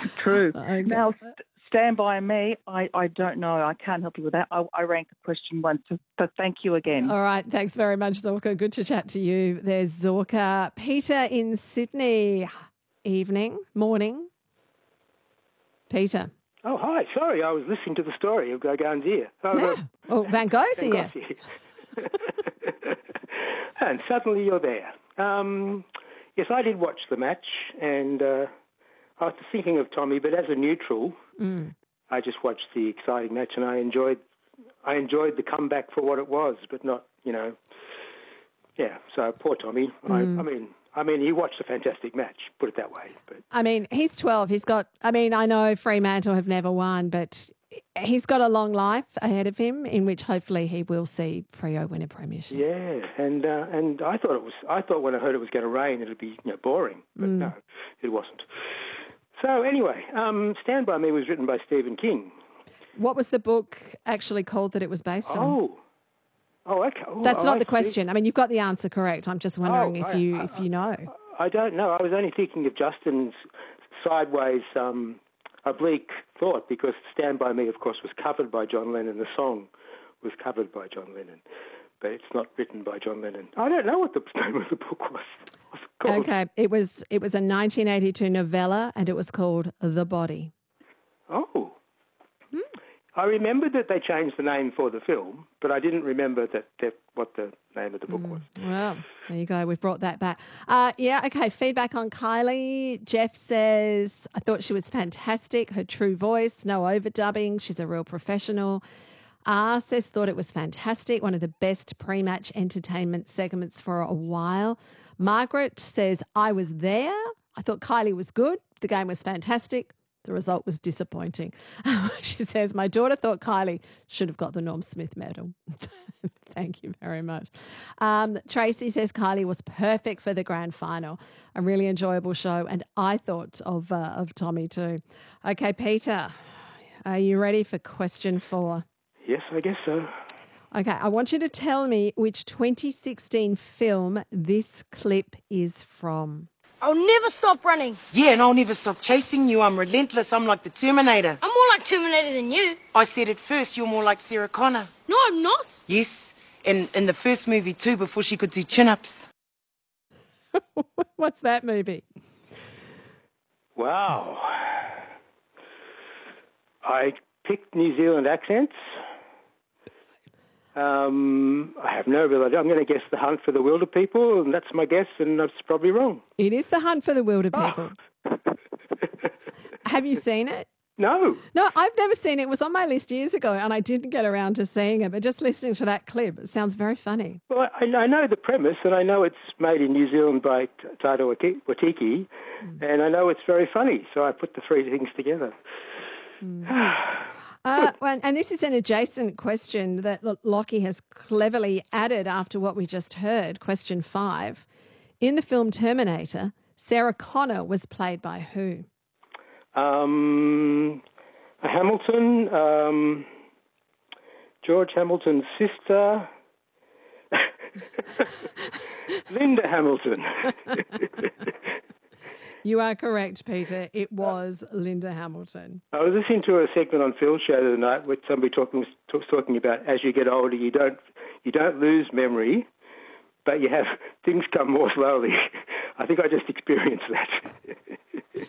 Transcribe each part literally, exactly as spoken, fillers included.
True. Okay. Now, st- stand by me. I, I don't know. I can't help you with that. I, I ranked the question once, so, so thank you again. All right. Thanks very much, Zorka. Good to chat to you. There's Zorka. Peter in Sydney. Evening, morning. Peter. Oh, hi. Sorry, I was listening to the story of Gauguin's ear. Oh, Yeah. no. Oh, Van Gogh's Van ear. Gogh's ear. And suddenly you're there. Um, yes, I did watch the match, and uh, I was thinking of Tommy, but as a neutral, Mm. I just watched the exciting match, and I enjoyed I enjoyed the comeback for what it was, but not, you know, yeah. So poor Tommy. Mm. I, I mean, I mean, he watched a fantastic match. Put it that way. But I mean, he's twelve. He's got, I mean, I know Fremantle have never won, but he's got a long life ahead of him in which hopefully he will see Freo win a premiership. yeah, and uh, and I thought it was. I thought when I heard it was going to rain, it'd be, you know, boring, but Mm. no, it wasn't. So anyway, um, Stand By Me was written by Stephen King. What was the book actually called that it was based on? Oh, oh, okay. Oh, That's oh, not I the see. question. I mean, you've got the answer correct. I'm just wondering Oh, if I- you I- if you know. I don't know. I was only thinking of Justin's sideways um, oblique thought, because Stand By Me, of course, was covered by John Lennon. The song was covered by John Lennon, but it's not written by John Lennon. I don't know what the name of the book was. What's it called? Okay, it was it was a nineteen eighty-two novella, and it was called The Body. Oh. I remembered that they changed the name for the film, but I didn't remember that, that what the name of the book was. Well, there you go. We've brought that back. Uh, yeah, okay. Feedback on Kylie. Jeff says, I thought she was fantastic. Her true voice, no overdubbing. She's a real professional. R says, thought it was fantastic. One of the best pre-match entertainment segments for a while. Margaret says, I was there. I thought Kylie was good. The game was fantastic. The result was disappointing. She says, my daughter thought Kylie should have got the Norm Smith medal. Thank you very much. Um, Tracy says Kylie was perfect for the grand final. A really enjoyable show. And I thought of, uh, of Tommy too. Okay, Peter, are you ready for question four? Yes, I guess so. Okay, I want you to tell me which twenty sixteen film this clip is from. I'll never stop running. Yeah, and I'll never stop chasing you. I'm relentless. I'm like the Terminator. I'm more like Terminator than you. I said it first. You're more like Sarah Connor. No, I'm not. Yes, in, in the first movie too, before she could do chin-ups. What's that movie? Wow. I picked New Zealand accents. Um, I have no real idea. I'm going to guess The Hunt for the Wilder People, and that's my guess, and that's probably wrong. It is The Hunt for the Wilder People. Oh. Have you seen it? No. No, I've never seen it. It was on my list years ago, and I didn't get around to seeing it. But just listening to that clip, it sounds very funny. Well, I, I know the premise, and I know it's made in New Zealand by T- Taika Waititi, mm. and I know it's very funny, so I put the three things together. Mm. Uh, well, and this is an adjacent question that Lockie has cleverly added after what we just heard. Question five. In the film Terminator, Sarah Connor was played by who? Um, Hamilton, um, George Hamilton's sister, Linda Hamilton. You are correct, Peter. It was Linda Hamilton. I was listening to a segment on Phil's show the other night with somebody talking was talking about as you get older, you don't you don't lose memory, but you have things come more slowly. I think I just experienced that.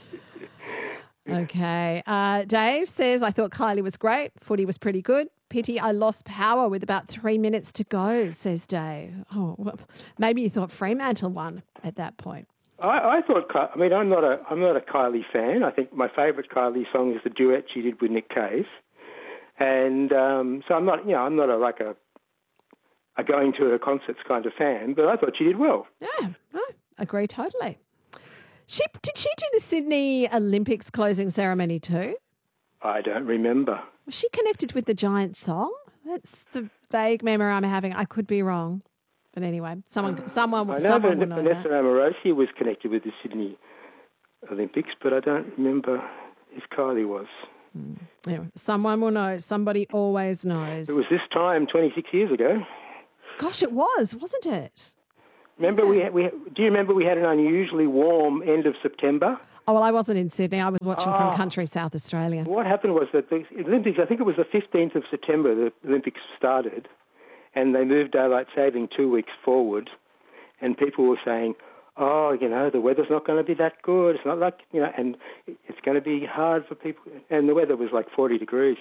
Okay. Uh, Dave says, I thought Kylie was great. Footy was pretty good. Pity I lost power with about three minutes to go, says Dave. Oh, well, maybe you thought Fremantle won at that point. I, I thought. I mean, I'm not a. I'm not a Kylie fan. I think my favourite Kylie song is the duet she did with Nick Cave, and um, so I'm not. You know, I'm not a like a, a going to her concerts kind of fan. But I thought she did well. Yeah, I agree totally. She did. She do the Sydney Olympics closing ceremony too? I don't remember. Was she connected with the giant thong? That's the vague memory I'm having. I could be wrong. But anyway, someone, someone, I know someone will that know Vanessa that. Amorosi was connected with the Sydney Olympics, but I don't remember if Kylie was. Mm. Anyway, someone will know. Somebody always knows. It was this time twenty-six years ago. Gosh, it was, wasn't it? Remember, yeah. we, had, we had, do you remember we had an unusually warm end of September? Oh, well, I wasn't in Sydney. I was watching Oh. from country South Australia. What happened was that the Olympics, I think it was the fifteenth of September, the Olympics started, and they moved daylight saving two weeks forward, and people were saying, oh, you know, the weather's not going to be that good. It's not like, you know, and it's going to be hard for people. And the weather was like forty degrees.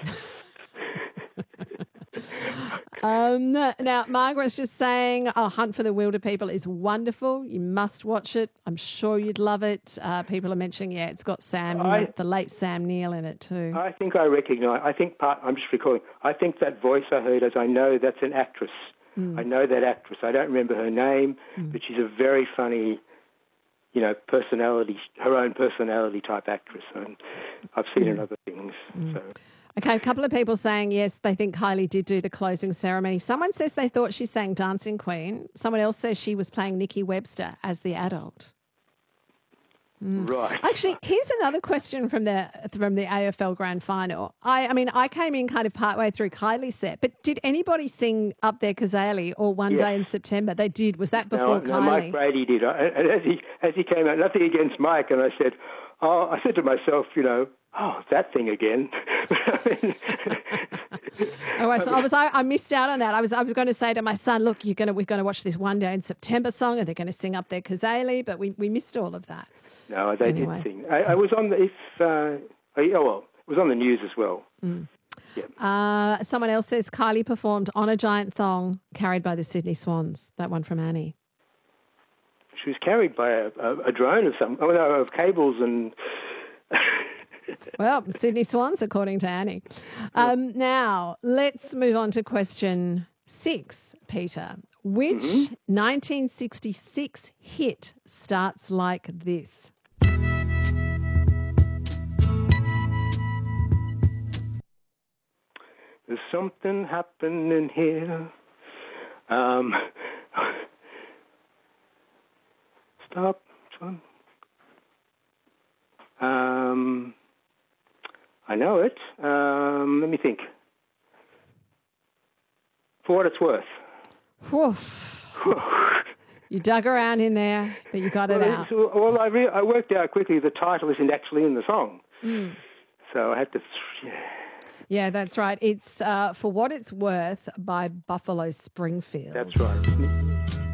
Um, now, Margaret's just saying, oh, Hunt for the Wilder People is wonderful. You must watch it. I'm sure you'd love it. Uh, people are mentioning, yeah, it's got Sam, I- the late Sam Neill in it too. I think I recognise, I think part, I'm just recalling, I think that voice I heard as I know that's an actress. Mm. I know that actress. I don't remember her name, mm. but she's a very funny, you know, personality, her own personality type actress. And I've seen her in other things. Mm. So. Okay, a couple of people saying, yes, they think Kylie did do the closing ceremony. Someone says they thought she sang Dancing Queen. Someone else says she was playing Nikki Webster as the adult. Mm. Right. Actually, here's another question from the from the A F L Grand Final. I, I mean, I came in kind of partway through Kylie's set, but did anybody sing Up There Kazali or One Yes. Day in September? They did. Was that no, before no, Kylie? Mike Brady did. I, and as he as he came out, nothing against Mike, and I said, oh, I said to myself, you know, oh, that thing again. Oh, I, so I was. I, I missed out on that. I was. I was going to say to my son, "Look, you're going to. We're going to watch this One Day in September song, and they're going to sing Up There Kazali." But we, we missed all of that. No, they Anyway. did sing. I, I was on the. If, uh, oh well, it was on the news as well. Mm. Yeah. Uh, someone else says Kylie performed on a giant thong carried by the Sydney Swans. That one from Annie. She was carried by a, a, a drone of some. Oh no, of cables and. Well, Sydney Swans, according to Annie. Um, now, let's move on to question six, Peter. Which Mm-hmm. nineteen sixty-six hit starts like this? There's something happening here. Um, stop. Um, I know it. Um, let me think. For what it's worth. Woof. You dug around in there, but you got it well, out. it's- well, I, re- I worked out quickly the title isn't actually in the song. Mm. So I had to... Yeah. Yeah, that's right. It's uh, For What It's Worth by Buffalo Springfield. That's right.